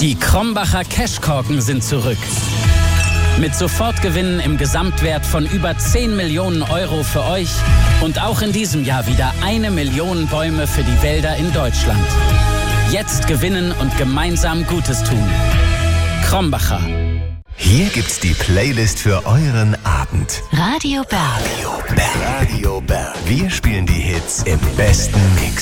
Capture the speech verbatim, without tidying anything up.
Die Krombacher Cashkorken sind zurück. Mit Sofortgewinnen im Gesamtwert von über zehn Millionen Euro für euch und auch in diesem Jahr wieder eine Million Bäume für die Wälder in Deutschland. Jetzt gewinnen und gemeinsam Gutes tun. Krombacher. Hier gibt's die Playlist für euren Abend. Radio Berg. Radio Berg. Radio Berg. Wir spielen die Hits im besten Mix.